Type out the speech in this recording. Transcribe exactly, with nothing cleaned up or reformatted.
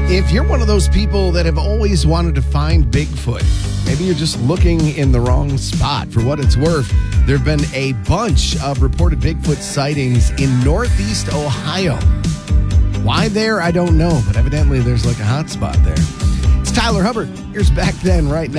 If you're one of those people that have always wanted to find Bigfoot, maybe you're just looking in the wrong spot. For what it's worth, there have been a bunch of reported Bigfoot sightings in Northeast Ohio. Why there, I don't know, but evidently there's like a hot spot there. It's Tyler Hubbard. Here's Back Then right now.